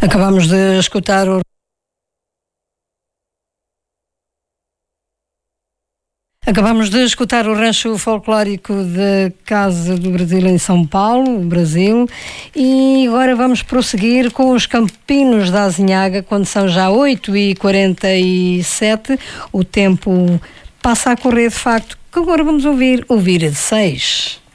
Acabamos de escutar o rancho folclórico da Casa do Brasil em São Paulo, Brasil, e agora vamos prosseguir com os Campinos da Azinhaga, quando são já 8h47, o tempo passa a correr de facto, que agora vamos ouvir de 6.